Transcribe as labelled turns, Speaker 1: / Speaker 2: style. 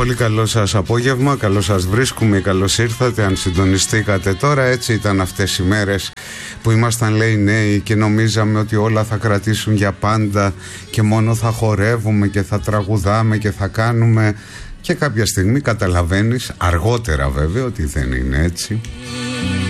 Speaker 1: Πολύ καλό σας απόγευμα, καλό σας βρίσκουμε, καλώς ήρθατε. Αν συντονιστήκατε τώρα, έτσι ήταν αυτές οι μέρες που ήμασταν, λέει, νέοι και νομίζαμε ότι όλα θα κρατήσουν για πάντα και μόνο θα χορεύουμε και θα τραγουδάμε και θα κάνουμε, και κάποια στιγμή καταλαβαίνεις, αργότερα βέβαια, ότι δεν είναι έτσι.